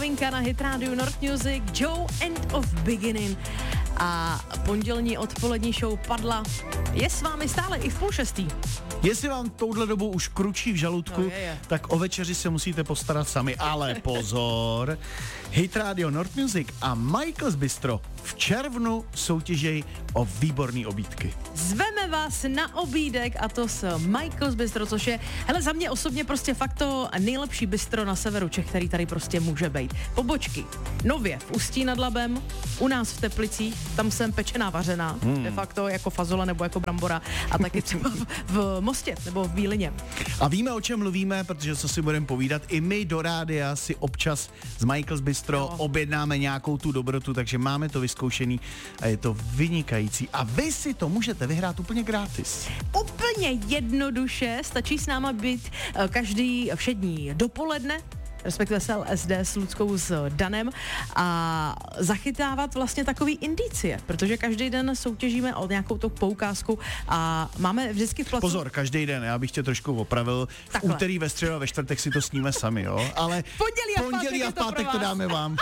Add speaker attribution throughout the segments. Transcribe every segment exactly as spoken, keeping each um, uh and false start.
Speaker 1: novinka na Hit Radio North Music, Joe End of Beginning. A pondělní odpolední show padla. Je s vámi stále i v půl šestý.
Speaker 2: Jestli vám touhle dobou už kručí v žaludku,
Speaker 1: no, je, je.
Speaker 2: tak o večeři se musíte postarat sami. Ale pozor, Hit Radio North Music a Michael's Bistro v červnu soutěžejí o výborný obídky.
Speaker 1: Zveme vás na obídek a to s Michael's Bistro, což je, hele, za mě osobně prostě fakt to nejlepší bistro na severu Čech, který tady prostě může být. Pobočky nově v Ústí nad Labem, u nás v Teplicích, tam jsem pečená vařená, hmm. de facto jako fazole nebo jako brambora a taky třeba v, v Mostě nebo v Bílině.
Speaker 2: A víme, o čem mluvíme, protože co si budeme povídat, i my do rádia si občas z Michael's Bistro jo. objednáme nějakou tu dobrotu, takže máme to vyzkoušený a je to vynikající. A vy si to můžete vyhrát úplně gratis.
Speaker 1: Úplně jednoduše, stačí s náma být každý všední dopoledne, respektive S L S D s Ludskou s Danem a zachytávat vlastně takový indicie, protože každý den soutěžíme o nějakou tu poukázku a máme vždycky v placu...
Speaker 2: Pozor, každý den, já bych tě trošku opravil. V Takhle. úterý, ve středu a ve čtvrtek si to sníme sami, jo? Ale
Speaker 1: pondělí a v
Speaker 2: pondělí
Speaker 1: pátek,
Speaker 2: a v pátek to, to dáme vám.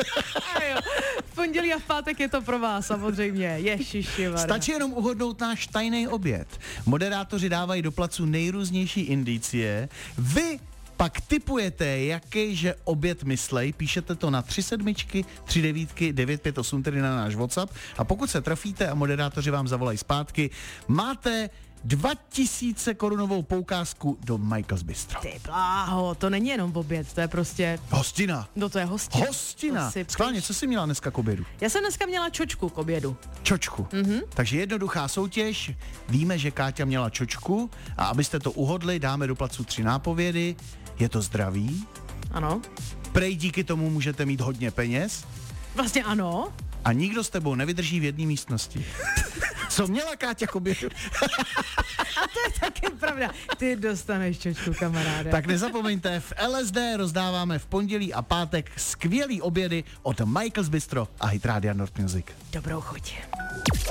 Speaker 1: V pondělí a v pátek je to pro vás, samozřejmě. Ježišivarja.
Speaker 2: Stačí jenom uhodnout náš tajný oběd. Moderátoři dávají do placu nejrůznější indicie. Vy pak tipujete, jakýže oběd myslej, píšete to na tři sedmičky, tři devítky, devět pět osm, tedy na náš WhatsApp a pokud se trafíte a moderátoři vám zavolají zpátky, máte dva tisíce korunovou poukázku do Michael's Bistro.
Speaker 1: Ty bláho, to není jenom oběd, to je prostě...
Speaker 2: Hostina.
Speaker 1: No to je hostina.
Speaker 2: Hostina. Schválně, co jsi měla dneska k obědu?
Speaker 1: Já jsem dneska měla čočku k obědu.
Speaker 2: Čočku.
Speaker 1: Mhm.
Speaker 2: Takže jednoduchá soutěž. Víme, že Káťa měla čočku a abyste to uhodli, dáme do placu tři nápovědy. Je to zdravý.
Speaker 1: Ano.
Speaker 2: Prej díky tomu můžete mít hodně peněz.
Speaker 1: Vlastně ano.
Speaker 2: A nikdo s tebou nevydrží v jedné místnosti. Co měla Káťa k obědu?
Speaker 1: A to je taky pravda. Ty dostaneš čočku, kamaráde.
Speaker 2: Tak nezapomeňte, v L S D rozdáváme v pondělí a pátek skvělý obědy od Michael's Bistro a Hit Radio North Music.
Speaker 1: Dobrou chuť.